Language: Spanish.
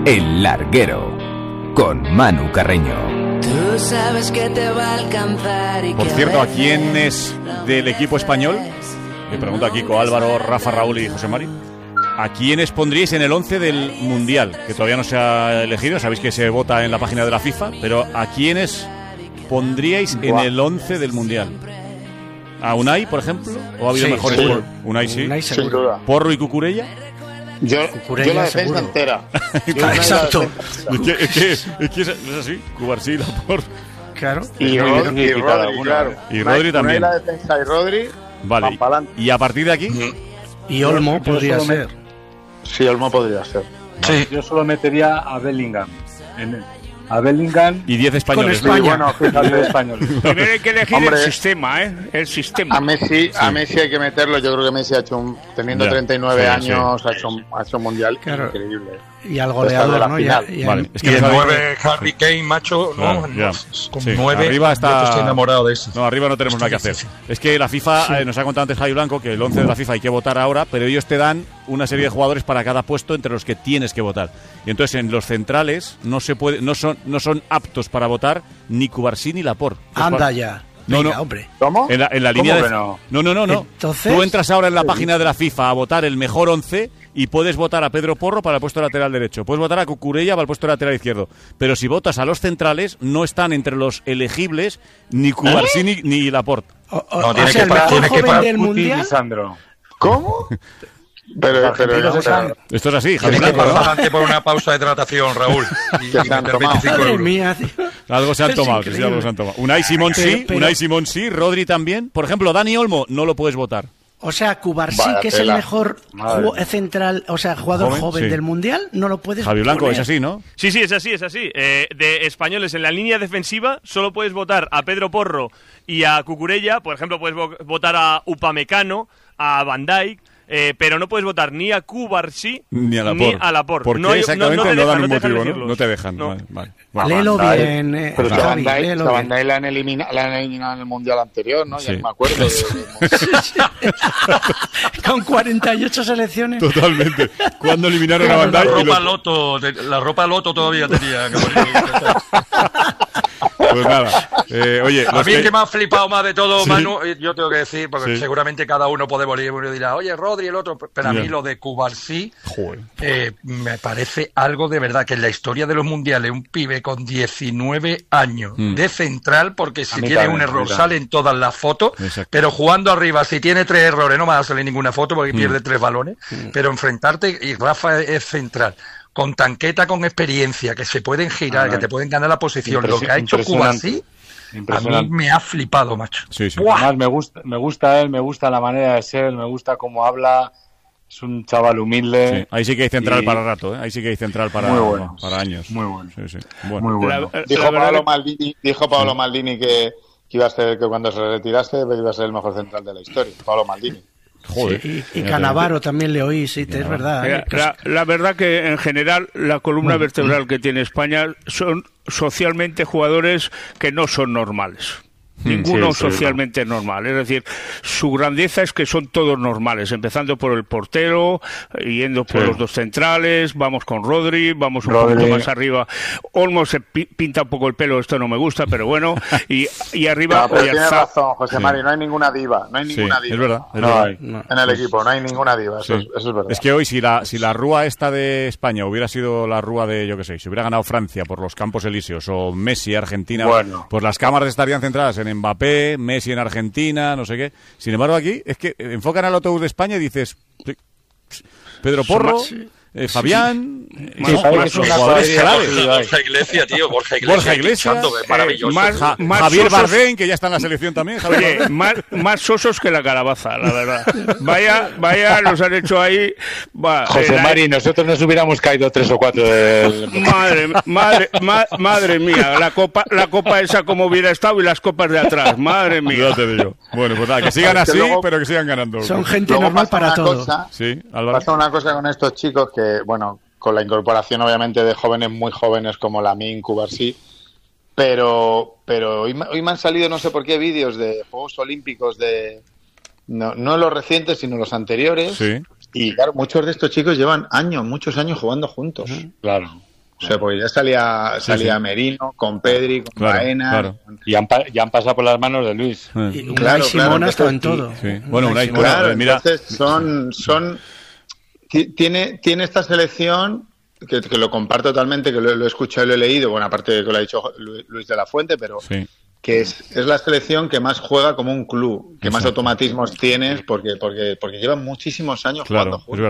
El Larguero, con Manu Carreño. Tú sabes que te va a alcanzar y Por cierto, ¿a quién es del equipo español? Le pregunto a Kiko, Álvaro, Rafa, Raúl y José Mari. ¿A quiénes pondríais en el 11 del Mundial? Que todavía no se ha elegido, sabéis que se vota en la página de la FIFA, pero ¿a quiénes pondríais en el 11 del Mundial? ¿A Unai, por ejemplo? ¿O ha habido mejores? Sí. Unai sí. Unai seguro. ¿Porro y Cucurella? Yo la defensa seguro. entera. Exacto. Es que es así, Cubarsí, Laporte. Claro. Y Rodri, claro. Y Rodri también. La defensa y Rodri. Vale. ¿Y a partir de aquí? Y Olmo podría ser. Sí, Olmo podría ser. Sí. Yo solo metería a Bellingham. A Bellingham y 10 españoles. Con España. Bueno, fíjate, españoles. Primero hay que elegir el sistema, ¿eh? El sistema. A Messi hay que meterlo. Yo creo que Messi ha hecho teniendo 39 años, ha hecho un mundial increíble. Y al goleador, ¿no? Vale. Es que y el 9 Harry Kane, macho, claro, ¿no? Con 9, arriba está... yo estoy enamorado de eso. No, arriba no tenemos nada que hacer. Es que la FIFA, nos ha contado antes Javi Blanco, que el 11 de la FIFA hay que votar ahora, pero ellos te dan una serie de jugadores para cada puesto entre los que tienes que votar. Y entonces en los centrales no son aptos para votar ni Cubarsí ni Laporte. Anda ya. Venga, hombre. ¿Cómo? En la línea de... no? No. Entonces... Tú entras ahora en la página de la FIFA a votar el mejor 11 y puedes votar a Pedro Porro para el puesto lateral derecho. Puedes votar a Cucurella para el puesto lateral izquierdo. Pero si votas a los centrales, no están entre los elegibles ni Cubarsí ni Laporte. No, tiene el mejor joven del Puti mundial. Lisandro. ¿Cómo? Pero Esto es así, Javi Tienes que Blanco, pasar por una pausa de hidratación, Raúl. Y Que se han meter tomado. 25 Madre euros. mía, tío. Algo se han Es tomado, increíble. algo se han tomado. Unai Simón sí, Pero- Unai Simón sí, Rodri también. Por ejemplo, Dani Olmo no lo puedes votar. O sea, Cubarsí, Vaya que es tela. el mejor central, o sea, jugador joven sí. del mundial, no lo puedes Javi Blanco, poner. es así, ¿no? Sí, es así. De españoles en la línea defensiva solo puedes votar a Pedro Porro y a Cucurella. Por ejemplo, puedes votar a Upamecano, a Van Dijk, pero no puedes votar ni a Cubarsí Ni a Laporte. ¿Por qué No, exactamente? te No dan dejan un motivo, ¿no? elegirlos. No te dejan. No. Vale. Léelo bien, Pero Javi, Van léelo bien. Dijk la han eliminado en el mundial anterior, ¿no? Sí. Ya no me acuerdo. Con 48 selecciones. Totalmente. Cuando eliminaron a Van La Dijk y la ropa Loto todavía tenía. Pues nada. Oye, A mí el que me ha flipado más de todo, Sí. Manu, yo tengo que decir, porque Sí. seguramente cada uno podemos ir y dirá, oye, Rodri, el otro, pero a mí lo de Cubarsí me parece algo de verdad, que en la historia de los mundiales, un pibe con 19 años de central, porque si tiene un error sale en todas las fotos, Exacto. pero jugando arriba, si tiene 3 errores no va a salir ninguna foto porque pierde 3 balones, pero enfrentarte, y Rafa es central, con tanqueta, con experiencia, que se pueden girar, que te pueden ganar la posición, lo que ha hecho Cubarsí, a mí me ha flipado, macho. Sí. Además, me gusta él, me gusta la manera de ser, me gusta cómo habla. Es un chaval humilde. Sí. Ahí sí que hay central y- para rato, ¿eh? Ahí sí que hay central para, Muy bueno. para años. Muy bueno. Sí. Bueno. Muy bueno. Dijo Paolo Maldini que iba a ser, que cuando se retirase iba a ser el mejor central de la historia. Paolo Maldini. Joder. Y Cannavaro también le oí, sí, es verdad. Mira, la verdad que en general la columna vertebral que tiene España son socialmente jugadores que no son normales. Ninguno socialmente normal. Es decir, su grandeza es que son todos normales, empezando por el portero, yendo por los dos centrales, vamos con Rodri, vamos un poquito más arriba. Olmo se pinta un poco el pelo, esto no me gusta, pero bueno. Y arriba... No, pero tienes razón, José Mari, no hay ninguna diva. No hay ninguna diva. Es verdad. En el equipo, no hay ninguna diva. Eso es verdad. Es que hoy, si la rúa esta de España hubiera sido la rúa de, yo qué sé, si hubiera ganado Francia por los Campos Elíseos o Messi, Argentina, pues las cámaras estarían centradas en Mbappé, Messi en Argentina, no sé qué. Sin embargo, aquí es que enfocan al autobús de España y dices Pedro Porro, Fabián, jugadores claves. Borja Iglesias, tío, Borja Iglesias, maravilloso. Javier Bardem, que ya está en la selección también. Oye, más sosos que la calabaza, la verdad. Vaya, nos han hecho ahí... José Mari, nosotros nos hubiéramos caído 3 o 4 del... Madre mía, la copa esa como hubiera estado y las copas de atrás, madre mía. Ya te digo. Bueno, pues nada, que sigan así, pero que sigan ganando. Son gente normal para todo. Sí, Álvaro. Pasa una cosa con estos chicos que, bueno, con la incorporación obviamente de jóvenes muy jóvenes como Lamine, Cubarsí, pero hoy me han salido no sé por qué vídeos de Juegos Olímpicos no los recientes sino los anteriores. Sí. Y claro, muchos de estos chicos llevan muchos años jugando juntos. Claro. O sea, porque ya salía Merino, con Pedri, con Baena. Claro. Y han pasado por las manos de Luis. Y Unai Simón ha estado en todo. Sí. Bueno, Unai Simón, claro, mira. Entonces tiene esta selección que lo comparto totalmente, que lo he escuchado y lo he leído, bueno, aparte de que lo ha dicho Luis de la Fuente, pero que es la selección que más juega como un club, que más automatismos tienes, porque llevan muchísimos años jugando juntos.